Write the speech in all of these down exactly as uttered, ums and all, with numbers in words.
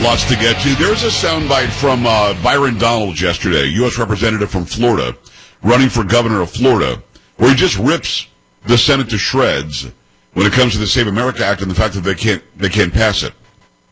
Lots to get to. There's a soundbite from uh, Byron Donalds yesterday, U S representative from Florida, running for governor of Florida, where he just rips the Senate to shreds when it comes to the Save America Act and the fact that they can't they can't pass it.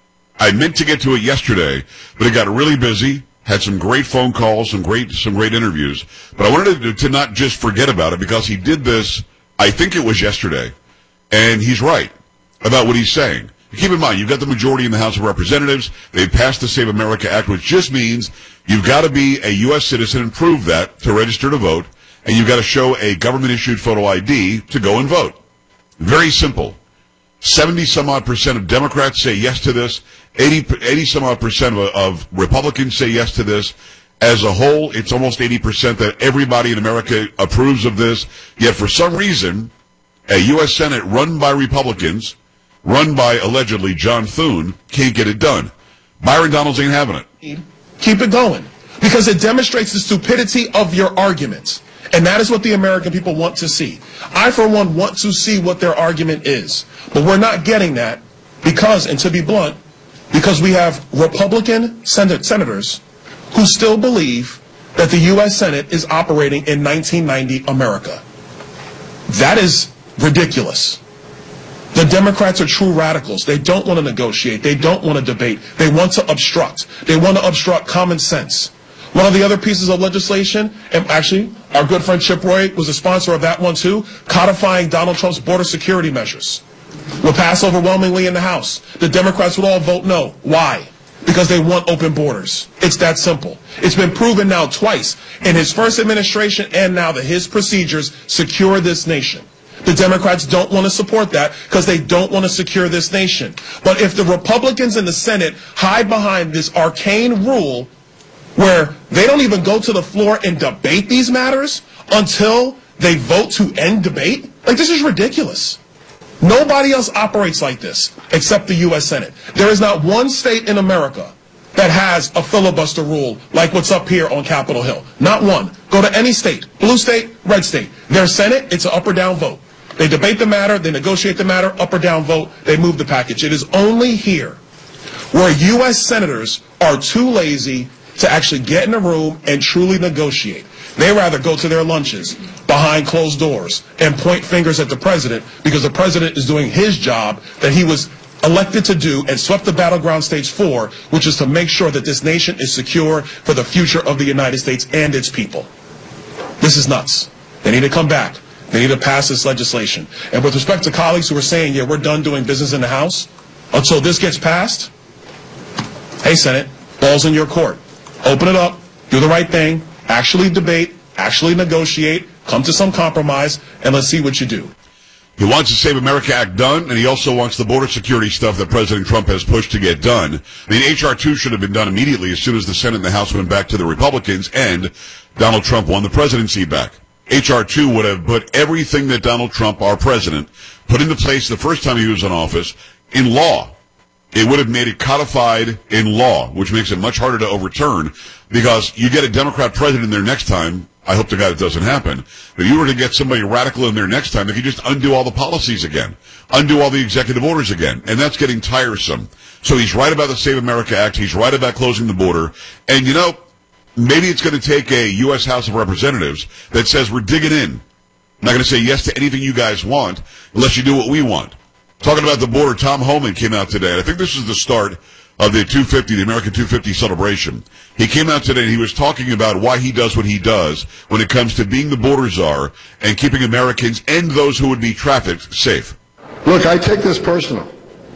I meant to get to it yesterday, but it got really busy. Had some great phone calls, some great some great interviews. But I wanted to, to not just forget about it because he did this, I think it was yesterday, and he's right about what he's saying. Keep in mind, you've got the majority in the House of Representatives. They passed the Save America Act, which just means you've got to be a U S citizen and prove that to register to vote, and you've got to show a government-issued photo I D to go and vote. Very simple. seventy some odd percent of Democrats say yes to this. eighty, eighty some odd percent of, of Republicans say yes to this. As a whole, it's almost eighty percent that everybody in America approves of this. Yet for some reason, a U S Senate run by Republicans, run by, allegedly, John Thune, can't get it done. Byron Donalds ain't having it. Keep it going. Because it demonstrates the stupidity of your arguments. And that is what the American people want to see. I, for one, want to see what their argument is. But we're not getting that because, and to be blunt, because we have Republican sen- senators who still believe that the U S Senate is operating in nineteen ninety America. That is ridiculous. The Democrats are true radicals. They don't want to negotiate. They don't want to debate. They want to obstruct. They want to obstruct common sense. One of the other pieces of legislation, and actually our good friend Chip Roy was a sponsor of that one too, codifying Donald Trump's border security measures, will pass overwhelmingly in the House. The Democrats would all vote no. Why? Because they want open borders. It's that simple. It's been proven now twice in his first administration and now that his procedures secure this nation. The Democrats don't want to support that because they don't want to secure this nation. But if the Republicans in the Senate hide behind this arcane rule where they don't even go to the floor and debate these matters until they vote to end debate, like, this is ridiculous. Nobody else operates like this except the U S Senate. There is not one state in America that has a filibuster rule like what's up here on Capitol Hill. Not one. Go to any state, blue state, red state. Their Senate, it's an up or down vote. They debate the matter, they negotiate the matter, up or down vote, they move the package. It is only here where U S senators are too lazy to actually get in a room and truly negotiate. They rather go to their lunches behind closed doors and point fingers at the president because the president is doing his job that he was elected to do and swept the battleground stage for, which is to make sure that this nation is secure for the future of the United States and its people. This is nuts. They need to come back. They need to pass this legislation. And with respect to colleagues who are saying, yeah, we're done doing business in the House until this gets passed, hey, Senate, ball's in your court. Open it up, do the right thing, actually debate, actually negotiate, come to some compromise, and let's see what you do. He wants the Save America Act done, and he also wants the border security stuff that President Trump has pushed to get done. I mean, H R two should have been done immediately as soon as the Senate and the House went back to the Republicans and Donald Trump won the presidency back. H R two would have put everything that Donald Trump, our president, put into place the first time he was in office in law. It would have made it codified in law, which makes it much harder to overturn because you get a Democrat president there next time. I hope to God it doesn't happen. But if you were to get somebody radical in there next time, they could just undo all the policies again, undo all the executive orders again, and that's getting tiresome. So he's right about the Save America Act. He's right about closing the border. And, you know, maybe it's going to take a U S House of Representatives that says we're digging in. I'm not going to say yes to anything you guys want unless you do what we want. Talking about the border, Tom Homan came out today. I think this is the start of the two fifty, the American two fifty celebration. He came out today and he was talking about why he does what he does when it comes to being the border czar and keeping Americans and those who would be trafficked safe. Look, I take this personal.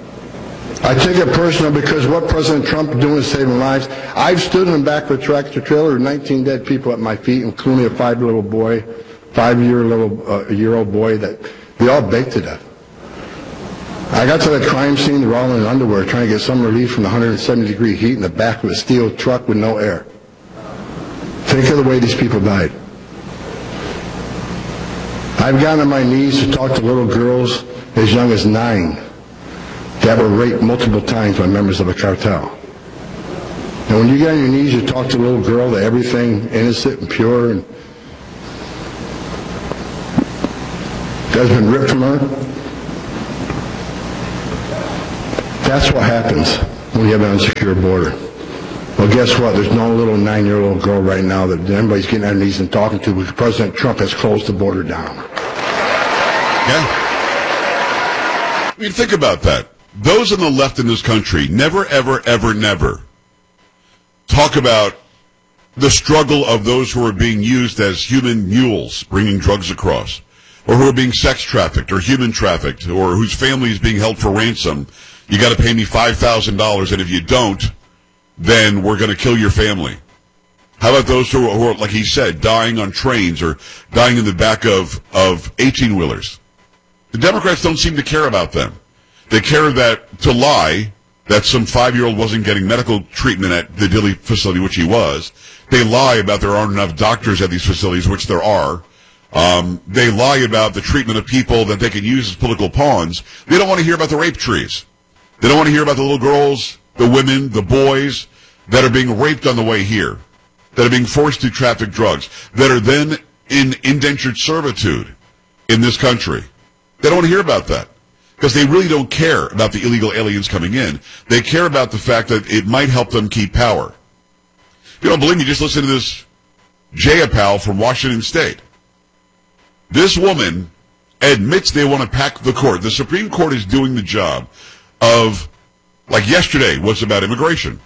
I take it personal because what President Trump is doing is saving lives. I've stood in the back of a tractor trailer with nineteen dead people at my feet, including a five-year-old boy, five-year little uh, year old boy that they all baked to death. I got to the crime scene, they were all in underwear trying to get some relief from the one hundred seventy degree heat in the back of a steel truck with no air. Think of the way these people died. I've gotten on my knees to talk to little girls as young as nine that were raped multiple times by members of a cartel. And when you get on your knees, you talk to a little girl that everything innocent and pure and has been ripped from her. That's what happens when you have an insecure border. Well, guess what? There's no little nine-year-old girl right now that everybody's getting on their knees and talking to because President Trump has closed the border down. Yeah. I mean, think about that. Those on the left in this country never, ever, ever, never talk about the struggle of those who are being used as human mules bringing drugs across, or who are being sex trafficked or human trafficked, or whose family is being held for ransom. You got to pay me five thousand dollars, and if you don't, then we're going to kill your family. How about those who are, who are, like he said, dying on trains or dying in the back of, of eighteen-wheelers? The Democrats don't seem to care about them. They care that to lie that some five-year-old wasn't getting medical treatment at the Dilley facility, which he was. They lie about there aren't enough doctors at these facilities, which there are. Um, they lie about the treatment of people that they can use as political pawns. They don't want to hear about the rape trees. They don't want to hear about the little girls, the women, the boys that are being raped on the way here, that are being forced to traffic drugs, that are then in indentured servitude in this country. They don't want to hear about that because they really don't care about the illegal aliens coming in. They care about the fact that it might help them keep power. If you don't believe me, just listen to this Jayapal from Washington State. This woman admits they want to pack the court. The Supreme Court is doing the job of, like yesterday was about immigration,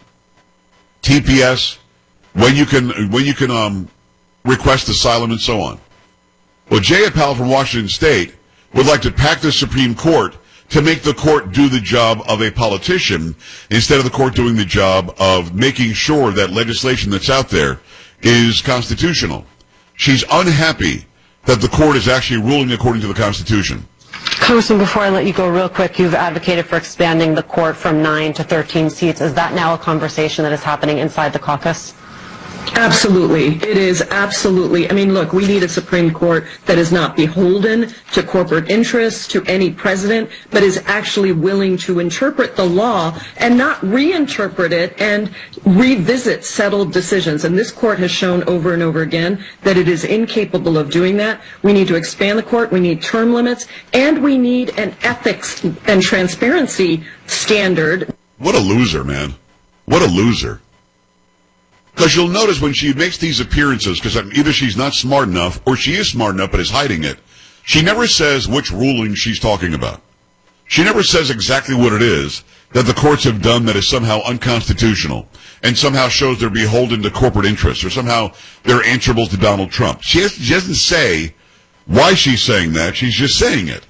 T P S, when you can when you can um, request asylum and so on. Well, Jayapal from Washington State would like to pack the Supreme Court to make the court do the job of a politician instead of the court doing the job of making sure that legislation that's out there is constitutional. She's unhappy that the court is actually ruling according to the Constitution. Congressman, before I let you go real quick, you've advocated for expanding the court from nine to thirteen seats. Is that now a conversation that is happening inside the caucus? Absolutely. It is absolutely. I mean, look, we need a Supreme Court that is not beholden to corporate interests, to any president, but is actually willing to interpret the law and not reinterpret it and revisit settled decisions. And this court has shown over and over again that it is incapable of doing that. We need to expand the court. We need term limits. And we need an ethics and transparency standard. What a loser, man. What a loser. Because you'll notice when she makes these appearances, because either she's not smart enough or she is smart enough but is hiding it, she never says which ruling she's talking about. She never says exactly what it is that the courts have done that is somehow unconstitutional and somehow shows they're beholden to corporate interests or somehow they're answerable to Donald Trump. She, has, she doesn't say why she's saying that. She's just saying it.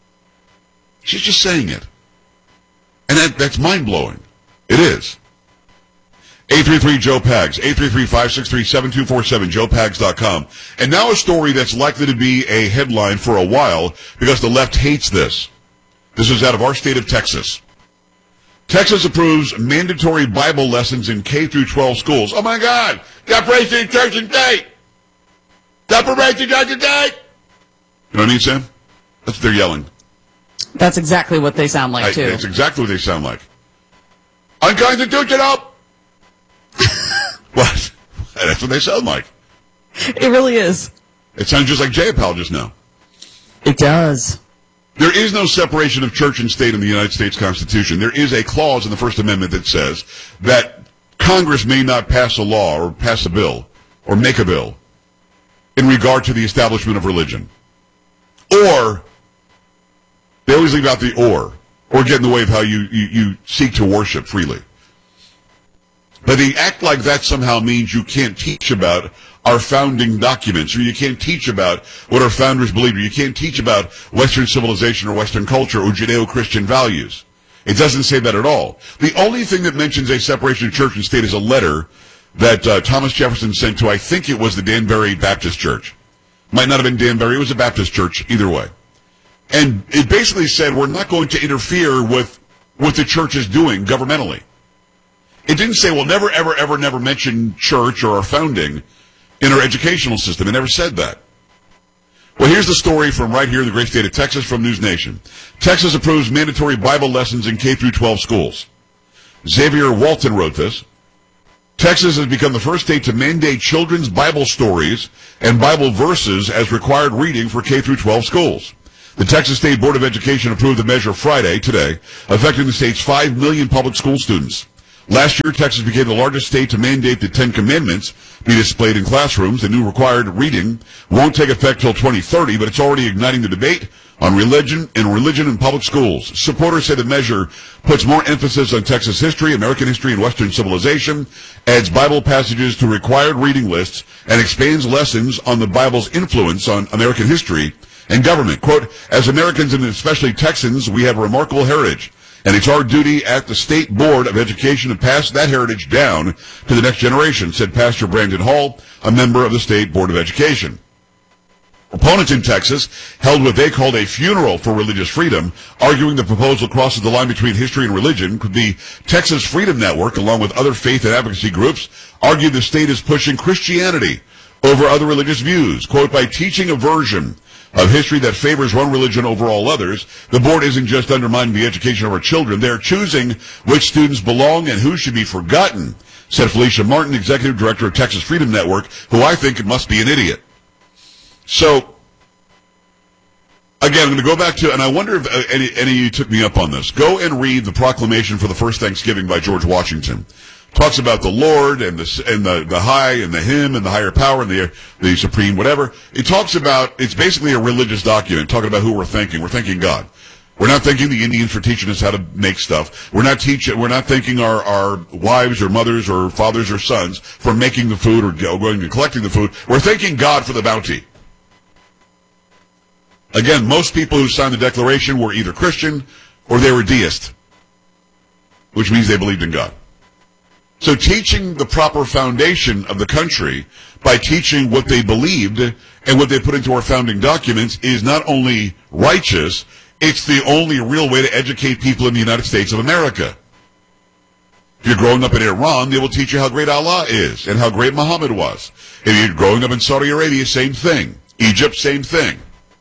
She's just saying it. And that, that's mind-blowing. It is. eight three three Joe Pags, eight three three, five six three, seven two four seven, joe pags dot com. And now a story that's likely to be a headline for a while because the left hates this. This is out of our state of Texas. Texas approves mandatory Bible lessons in K through twelve schools. Oh my God! Separation of church and state! Separation of church and state! You know what I mean, Sam? That's what they're yelling. That's exactly what they sound like, too. I, that's exactly what they sound like. Unconstitutional! What? That's what they sound like. It really is. It sounds just like Jayapal just now. It does. There is no separation of church and state in the United States Constitution. There is a clause in the First Amendment that says that Congress may not pass a law or pass a bill or make a bill in regard to the establishment of religion. Or, they always leave out the or, or get in the way of how you, you, you seek to worship freely. But they act like that somehow means you can't teach about our founding documents, or you can't teach about what our founders believed, or you can't teach about Western civilization or Western culture or Judeo-Christian values. It doesn't say that at all. The only thing that mentions a separation of church and state is a letter that uh, Thomas Jefferson sent to, I think it was the Danbury Baptist Church. Might not have been Danbury, it was a Baptist church, either way. And it basically said, we're not going to interfere with what the church is doing governmentally. It didn't say, we'll never, ever, ever, never mention church or our founding in our educational system. It never said that. Well, here's the story from right here in the great state of Texas from News Nation. Texas approves mandatory Bible lessons in K through twelve schools. Xavier Walton wrote this. Texas has become the first state to mandate children's Bible stories and Bible verses as required reading for K through twelve schools. The Texas State Board of Education approved the measure Friday, today, affecting the state's five million public school students. Last year, Texas became the largest state to mandate the Ten Commandments be displayed in classrooms. The new required reading won't take effect till twenty thirty, but it's already igniting the debate on religion and religion in public schools. Supporters say the measure puts more emphasis on Texas history, American history, and Western civilization, adds Bible passages to required reading lists, and expands lessons on the Bible's influence on American history and government. Quote, as Americans and especially Texans, we have a remarkable heritage, and it's our duty at the State Board of Education to pass that heritage down to the next generation, said Pastor Brandon Hall, a member of the State Board of Education. Opponents in Texas held what they called a funeral for religious freedom, arguing the proposal crosses the line between history and religion. Could the Texas Freedom Network, along with other faith and advocacy groups, argued the state is pushing Christianity over other religious views. Quote, by teaching a version of history that favors one religion over all others, the board isn't just undermining the education of our children, they're choosing which students belong and who should be forgotten, said Felicia Martin, executive director of Texas Freedom Network, who I think must be an idiot. So, again, I'm going to go back to, and I wonder if uh, any, any of you took me up on this. Go and read the Proclamation for the First Thanksgiving by George Washington. Talks about the Lord and the and the, the high and the him and the higher power and the the supreme whatever. It talks about, it's basically a religious document talking about who we're thanking. We're thanking God. We're not thanking the Indians for teaching us how to make stuff. We're not teaching. We're not thanking our, our wives or mothers or fathers or sons for making the food or going and collecting the food. We're thanking God for the bounty. Again, most people who signed the Declaration were either Christian or they were deist, which means they believed in God. So teaching the proper foundation of the country by teaching what they believed and what they put into our founding documents is not only righteous, it's the only real way to educate people in the United States of America. If you're growing up in Iran, they will teach you how great Allah is and how great Muhammad was. If you're growing up in Saudi Arabia, same thing. Egypt, same thing.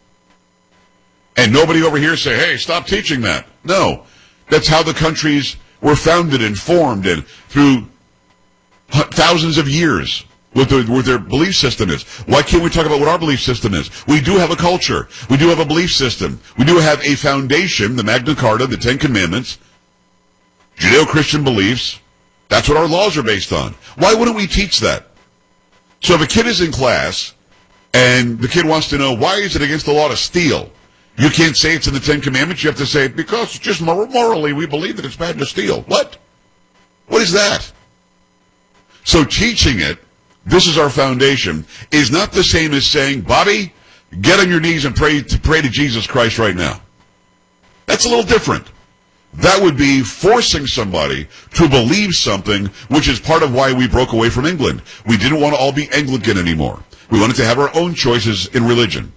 And nobody over here say, hey, stop teaching that. No. That's how the countries were founded and formed and through thousands of years what, the, what their belief system is. Why can't we talk about what our belief system is? We do have a culture. We do have a belief system. We do have a foundation, the Magna Carta, the Ten Commandments, Judeo-Christian beliefs. That's what our laws are based on. Why wouldn't we teach that? So if a kid is in class and the kid wants to know, why is it against the law to steal? You can't say it's in the Ten Commandments. You have to say, because just morally we believe that it's bad to steal. What? What is that? So teaching it, this is our foundation, is not the same as saying, Bobby, get on your knees and pray to pray to Jesus Christ right now. That's a little different. That would be forcing somebody to believe something, which is part of why we broke away from England. We didn't want to all be Anglican anymore. We wanted to have our own choices in religion.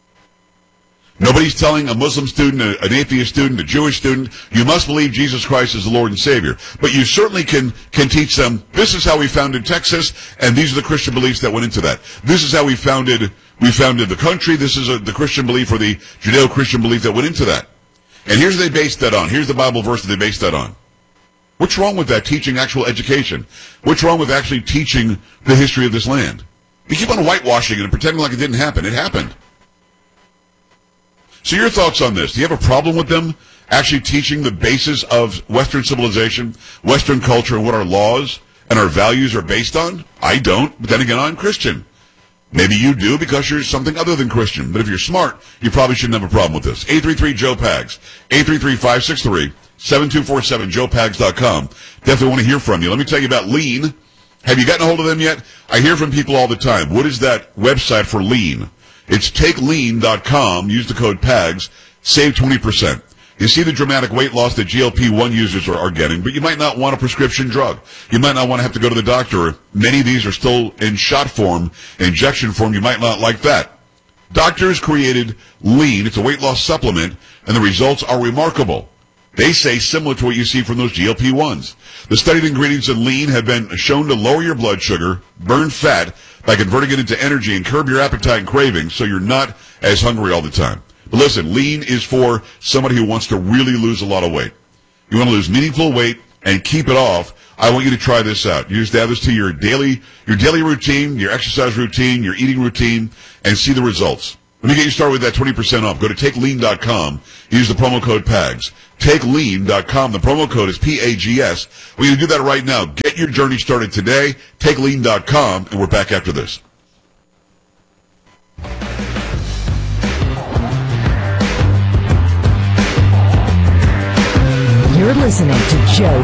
Nobody's telling a Muslim student, an atheist student, a Jewish student, you must believe Jesus Christ is the Lord and Savior. But you certainly can can teach them, this is how we founded Texas, and these are the Christian beliefs that went into that. This is how we founded we founded the country. This is a, the Christian belief or the Judeo-Christian belief that went into that. And here's what they based that on. Here's the Bible verse that they based that on. What's wrong with that, teaching actual education? What's wrong with actually teaching the history of this land? We keep on whitewashing it and pretending like it didn't happen. It happened. So your thoughts on this? Do you have a problem with them actually teaching the basis of Western civilization, Western culture, and what our laws and our values are based on? I don't, but then again, I'm Christian. Maybe you do because you're something other than Christian. But if you're smart, you probably shouldn't have a problem with this. eight three three, Joe Pags. eight three three, five six three, seven two four seven, joe pags dot com. Definitely want to hear from you. Let me tell you about Lean. Have you gotten a hold of them yet? I hear from people all the time. What is that website for Lean? It's take lean dot com. Use the code PAGS. Save twenty percent. You see the dramatic weight loss that G L P one users are, are getting, but you might not want a prescription drug. You might not want to have to go to the doctor. Many of these are still in shot form, injection form. You might not like that. Doctors created Lean. It's a weight loss supplement, and the results are remarkable. They say similar to what you see from those G L P ones. The studied ingredients in Lean have been shown to lower your blood sugar, burn fat by converting it into energy, and curb your appetite and cravings so you're not as hungry all the time. But listen, Lean is for somebody who wants to really lose a lot of weight. You want to lose meaningful weight and keep it off. I want you to try this out. You just add this to your daily, your daily routine, your exercise routine, your eating routine, and see the results. Let me get you started with that twenty percent off. Go to take lean dot com. Use the promo code PAGS. take lean dot com. The promo code is P A G S. We're going to do that right now. Get your journey started today. take lean dot com, and we're back after this. You're listening to Joe